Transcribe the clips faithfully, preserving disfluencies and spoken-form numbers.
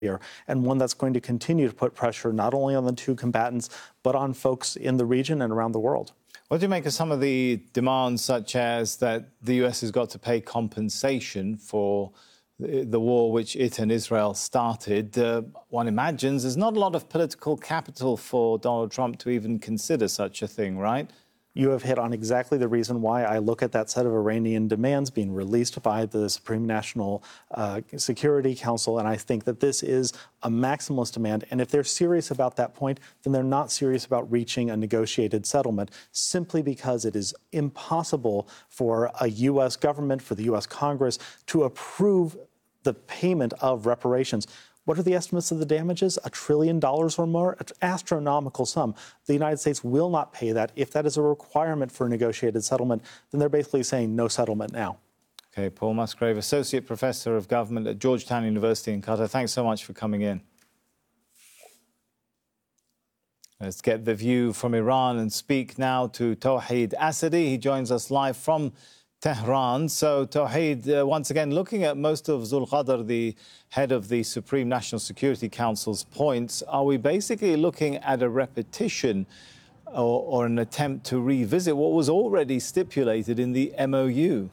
here, and one that's going to continue to put pressure not only on the two combatants, but on folks in the region and around the world. What do you make of some of the demands, such as that the U S has got to pay compensation for the, the war which it and Israel started? Uh, one imagines there's not a lot of political capital for Donald Trump to even consider such a thing, right? You have hit on exactly the reason why I look at that set of Iranian demands being released by the Supreme National uh, Security Council, and I think that this is a maximalist demand. And if they're serious about that point, then they're not serious about reaching a negotiated settlement, simply because it is impossible for a U S government, for the U S Congress, to approve the payment of reparations. What are the estimates of the damages? A trillion dollars or more? An astronomical sum. The United States will not pay that. If that is a requirement for a negotiated settlement, then they're basically saying no settlement now. OK, Paul Musgrave, Associate Professor of Government at Georgetown University in Qatar. Thanks so much for coming in. Let's get the view from Iran and speak now to Tawheed Asadi. He joins us live from Tehran. So, Tawheed, uh, once again, looking at most of Zulqadar, the head of the Supreme National Security Council's points, are we basically looking at a repetition or, or an attempt to revisit what was already stipulated in the M O U?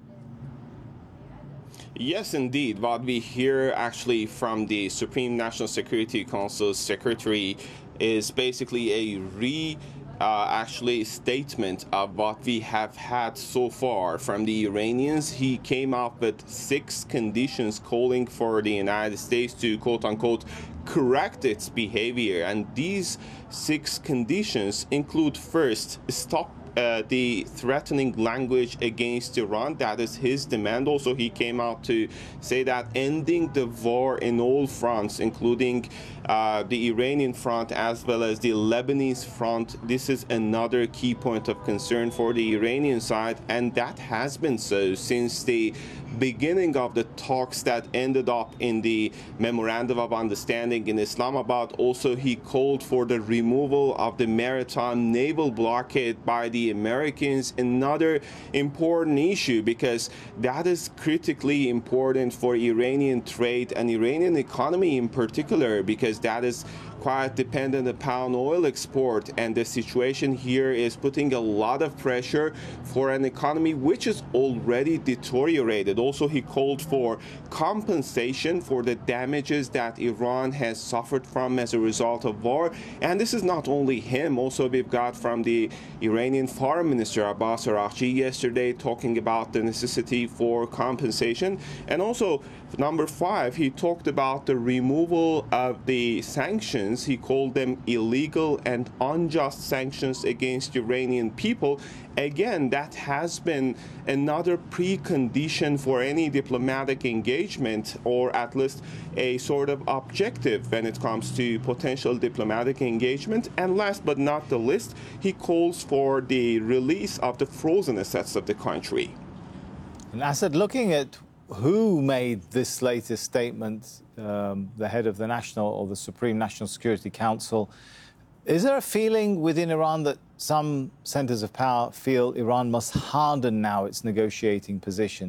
Yes, indeed. What we hear actually from the Supreme National Security Council's secretary is basically a re Uh, actually statement of what we have had so far from the Iranians. He came up with six conditions calling for the United States to, quote-unquote, correct its behavior. And these six conditions include, first, stop Uh, the threatening language against Iran. That is his demand. Also, he came out to say that ending the war in all fronts, including uh, the Iranian front as well as the Lebanese front. This is another key point of concern for the Iranian side, and that has been so since the beginning of the talks that ended up in the Memorandum of Understanding in Islamabad. Also, he called for the removal of the maritime naval blockade by the Americans, another important issue because that is critically important for Iranian trade and Iranian economy in particular, because that is quite dependent upon oil export, and the situation here is putting a lot of pressure for an economy which is already deteriorated. Also, he called for compensation for the damages that Iran has suffered from as a result of war. And this is not only him. Also, we've got from the Iranian Foreign Minister Abbas Araghchi yesterday talking about the necessity for compensation. And also, number five, he talked about the removal of the sanctions. He called them illegal and unjust sanctions against Iranian people. Again, that has been another precondition for any diplomatic engagement, or at least a sort of objective when it comes to potential diplomatic engagement. And last but not the least, he calls for the release of the frozen assets of the country. And Assad, looking at who made this latest statement, um, the head of the National or the Supreme National Security Council, is there a feeling within Iran that some centers of power feel Iran must harden now its negotiating position?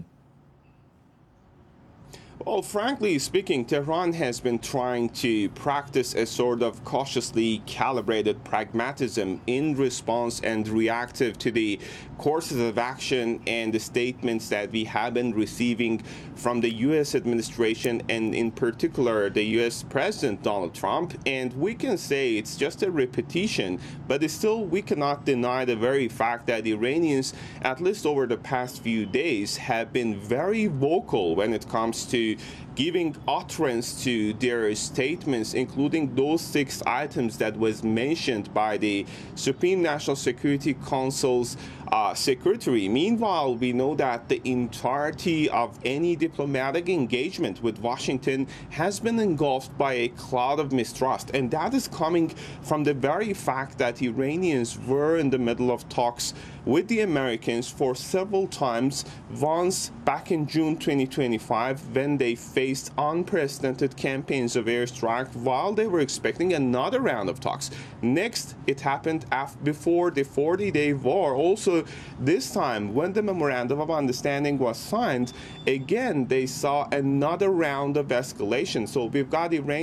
Well, frankly speaking, Tehran has been trying to practice a sort of cautiously calibrated pragmatism in response and reactive to the courses of action and the statements that we have been receiving from the U S administration, and in particular the U S President Donald Trump. And we can say it's just a repetition, but still we cannot deny the very fact that Iranians, at least over the past few days, have been very vocal when it comes to giving utterance to their statements, including those six items that was mentioned by the Supreme National Security Council's uh, secretary. Meanwhile, we know that the entirety of any diplomatic engagement with Washington has been engulfed by a cloud of mistrust, and that is coming from the very fact that Iranians were in the middle of talks with the Americans for several times, once back in June twenty twenty-five when they faced unprecedented campaigns of airstrike while they were expecting another round of talks. Next, it happened after, before the forty-day war. Also, this time, when the Memorandum of Understanding was signed, again, they saw another round of escalation. So we've got Iran